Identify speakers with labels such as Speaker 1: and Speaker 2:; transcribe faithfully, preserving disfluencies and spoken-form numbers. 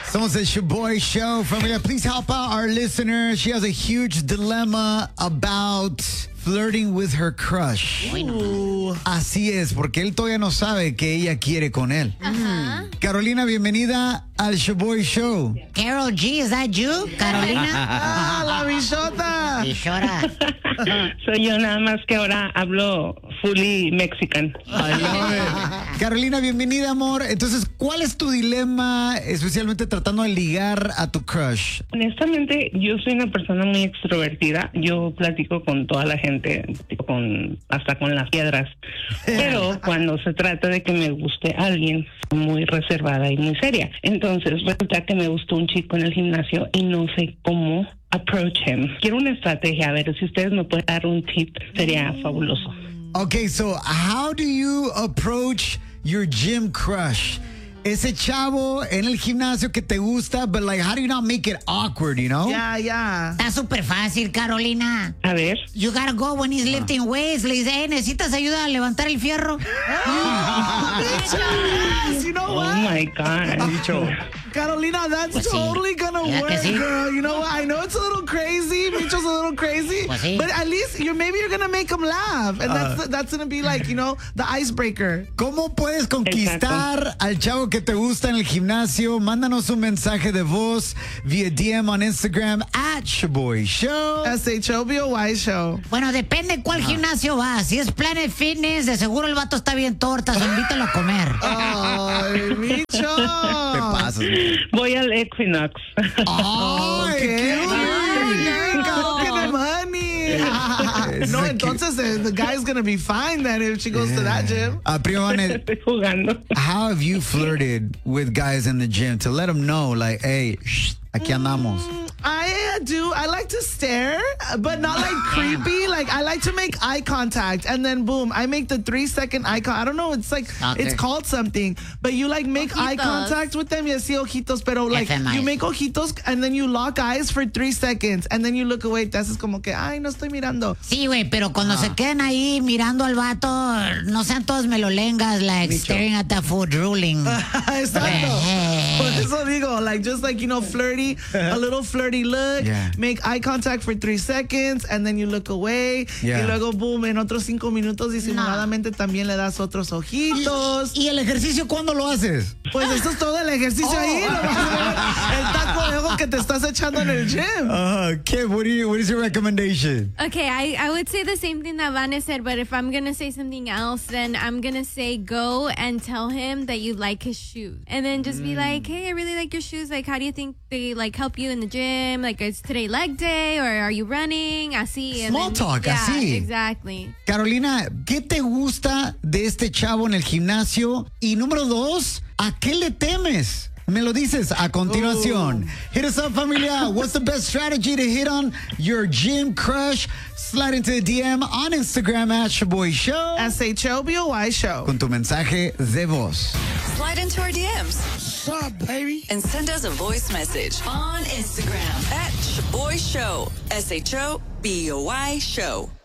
Speaker 1: Somos el Shoboy Show. Familia, please help out our listener. She has a huge dilemma about flirting with her crush.
Speaker 2: Bueno.
Speaker 1: Así es, porque él todavía no sabe que ella quiere con él.
Speaker 2: Ajá.
Speaker 1: Carolina, bienvenida al Shoboy Show.
Speaker 2: Carol G, is that you, Carolina?
Speaker 3: Ah, la bichota.
Speaker 2: Bichora.
Speaker 4: Soy yo, nada más que ahora hablo fully mexican.
Speaker 1: I love it. Carolina, bienvenida, amor. Entonces, ¿cuál es tu dilema, especialmente tratando de ligar a tu crush?
Speaker 4: Honestamente, yo soy una persona muy extrovertida. Yo platico con toda la gente, con hasta con las piedras. Pero cuando se trata de que me guste alguien, muy reservada y muy seria. Entonces, resulta que me gustó un chico en el gimnasio y no sé cómo approach him. Quiero una estrategia. A ver, si ustedes me pueden dar un tip, sería fabuloso.
Speaker 1: Okay, so how do you approach your gym crush? Ese chavo en el gimnasio que te gusta, but like, how do you not make it awkward, you know?
Speaker 3: Ya, ya.
Speaker 2: Está súper fácil, Carolina.
Speaker 4: A ver.
Speaker 2: You gotta go when he's lifting weights. Le dice, hey, ¿necesitas ayuda a levantar el fierro?
Speaker 3: Yes, you know
Speaker 4: Oh
Speaker 3: what?
Speaker 4: my God.
Speaker 3: Carolina, that's
Speaker 2: Pues sí.
Speaker 3: totally gonna
Speaker 2: ¿Verdad que
Speaker 3: work,
Speaker 2: sí?
Speaker 3: girl. You know what? I know it's a little crazy. Micho's a little crazy.
Speaker 2: Pues sí.
Speaker 3: But at least you're maybe you're gonna make him laugh. And that's that's gonna be like, you know, the icebreaker.
Speaker 1: ¿Cómo puedes conquistar al chavo que te gusta en el gimnasio? Mándanos un mensaje de voz vía D M on Instagram at Shoboy Show.
Speaker 3: S H O B O Y show.
Speaker 2: Bueno, depende cuál gimnasio va. Si es Planet Fitness, de seguro el vato está bien tortas. Invítalo a comer.
Speaker 3: Ay, Micho.
Speaker 1: Te pasas, man.
Speaker 4: Voy al Equinox.
Speaker 1: ¡Ay, qué
Speaker 3: Girl, go get him honey. No,
Speaker 1: que-
Speaker 3: entonces the, the guy's gonna be fine then if she goes to that gym.
Speaker 1: Ah, primo Vanet,
Speaker 4: Estoy jugando.
Speaker 1: how have you flirted with guys in the gym to let them know, like, hey, shh, aquí andamos?
Speaker 3: I do. I like to stare, but not like creepy. Like I like to make eye contact, and then boom, I make the three second eye contact. I don't know. It's like
Speaker 2: Okay.
Speaker 3: it's called something, but you like make eye
Speaker 5: Ojitos.
Speaker 3: contact with them. Yes, sí, ojitos, pero like
Speaker 2: F M I.
Speaker 3: you make ojitos, and then you lock eyes for three seconds, and then you look away. Te haces como que, ay, no estoy mirando.
Speaker 2: Sí, güey, pero cuando se queden ahí mirando al vato, no sean todos melolengas, like staring at the food, drooling.
Speaker 3: Exacto. Por eso digo, like just like you know, flirty, a little flirty look.
Speaker 1: Yeah.
Speaker 3: Make eye contact for three seconds, and then you look away.
Speaker 1: Yeah.
Speaker 3: Y luego boom, en otros cinco minutos disimuladamente también le das otros ojitos.
Speaker 1: ¿Y el ejercicio cuándo lo haces?
Speaker 3: Pues eso es todo el ejercicio ahí.
Speaker 1: Oh.
Speaker 3: Lo vas a ver, el taco de ojo que te estás echando en el gym.
Speaker 1: Uh, Kim, what, do you, what is your recommendation?
Speaker 5: Okay, I, I would say the same thing that Vanna said, but if I'm going to say something else, then I'm going to say go and tell him that you like his shoes. And then just be like, hey, I really like your shoes. Like, how do you think they, like, help you in the gym? Like, is today leg day or are you running? Así. and
Speaker 1: Small
Speaker 5: then-
Speaker 1: talk,
Speaker 5: yeah,
Speaker 1: así.
Speaker 5: exactly.
Speaker 1: Carolina, ¿qué te gusta de este chavo en el gimnasio? Y número dos, ¿a qué le temes? Me lo dices a continuación. Hit us up, familia. What's the best strategy to hit on your gym crush? Slide into the D M on Instagram at Shoboy Show.
Speaker 3: S H O B O Y show.
Speaker 1: Con tu mensaje de voz.
Speaker 6: Slide into our D Ms.
Speaker 3: What's up, baby?
Speaker 6: And send us a voice message on Instagram at Shoboy Show. S H O B O Y Show.